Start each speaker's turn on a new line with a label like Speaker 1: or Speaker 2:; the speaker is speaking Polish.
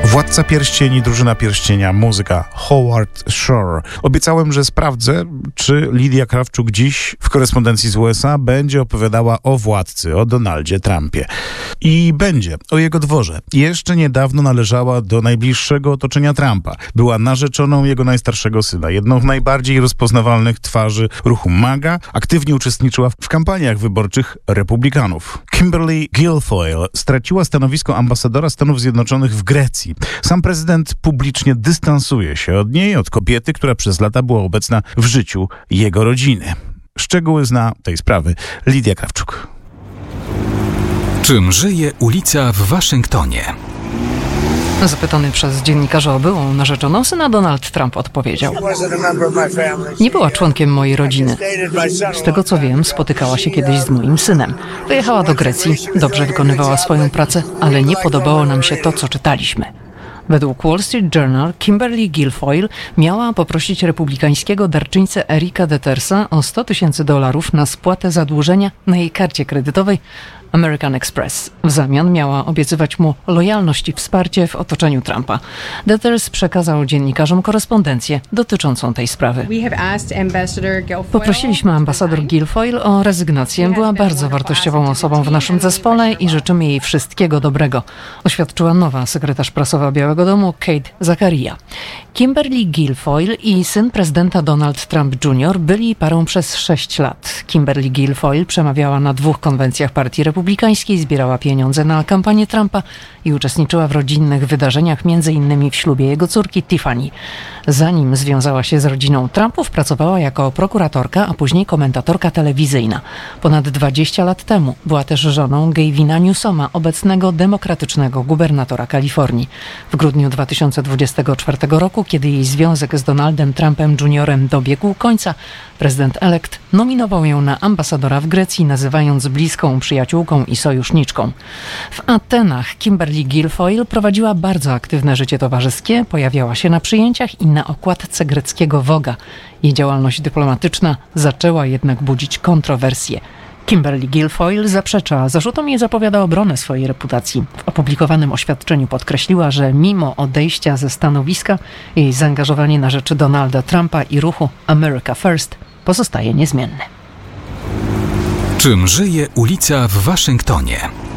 Speaker 1: Władca Pierścieni, Drużyna Pierścienia, muzyka Howard Shore. Obiecałem, że sprawdzę, czy Lidia Krawczuk dziś w korespondencji z USA będzie opowiadała o władcy, o Donaldzie Trumpie. I będzie, o jego dworze. Jeszcze niedawno należała do najbliższego otoczenia Trumpa. Była narzeczoną jego najstarszego syna, jedną z najbardziej rozpoznawalnych twarzy ruchu MAGA. Aktywnie uczestniczyła w kampaniach wyborczych republikanów. Kimberly Guilfoyle straciła stanowisko ambasadora Stanów Zjednoczonych w Grecji. Sam prezydent publicznie dystansuje się od niej, od kobiety, która przez lata była obecna w życiu jego rodziny. Szczegóły zna tej sprawy Lidia Krawczuk.
Speaker 2: Czym żyje ulica w Waszyngtonie?
Speaker 3: Zapytany przez dziennikarza o byłą narzeczoną syna, Donald Trump odpowiedział: nie była członkiem mojej rodziny. Z tego co wiem, spotykała się kiedyś z moim synem. Wyjechała do Grecji, dobrze wykonywała swoją pracę, ale nie podobało nam się to, co czytaliśmy. Według Wall Street Journal Kimberly Guilfoyle miała poprosić republikańskiego darczyńcę Erika Dettersa o $100,000 na spłatę zadłużenia na jej karcie kredytowej American Express. W zamian miała obiecywać mu lojalność i wsparcie w otoczeniu Trumpa. Detters przekazał dziennikarzom korespondencję dotyczącą tej sprawy. Poprosiliśmy ambasador Guilfoyle o rezygnację. Była bardzo wartościową osobą w naszym zespole i życzymy jej wszystkiego dobrego, oświadczyła nowa sekretarz prasowa Białego Domu Kate Zakaria. Kimberly Guilfoyle i syn prezydenta Donald Trump Jr. byli parą przez 6 lat. Kimberly Guilfoyle przemawiała na 2 konwencjach partii republikańskiej, zbierała pieniądze na kampanię Trumpa i uczestniczyła w rodzinnych wydarzeniach, m.in. w ślubie jego córki Tiffany. Zanim związała się z rodziną Trumpów, pracowała jako prokuratorka, a później komentatorka telewizyjna. Ponad 20 lat temu była też żoną Gavina Newsoma, obecnego demokratycznego gubernatora Kalifornii. W grudniu 2024 roku, kiedy jej związek z Donaldem Trumpem Jr. dobiegł końca, prezydent-elekt nominował ją na ambasadora w Grecji, nazywając bliską przyjaciółką i sojuszniczką. W Atenach Kimberly Guilfoyle prowadziła bardzo aktywne życie towarzyskie, pojawiała się na przyjęciach i na okładce greckiego Vogue'a. Jej działalność dyplomatyczna zaczęła jednak budzić kontrowersje. Kimberly Guilfoyle zaprzecza zarzutom i zapowiada obronę swojej reputacji. W opublikowanym oświadczeniu podkreśliła, że mimo odejścia ze stanowiska, jej zaangażowanie na rzecz Donalda Trumpa i ruchu America First pozostaje niezmienne.
Speaker 2: Czym żyje ulica w Waszyngtonie?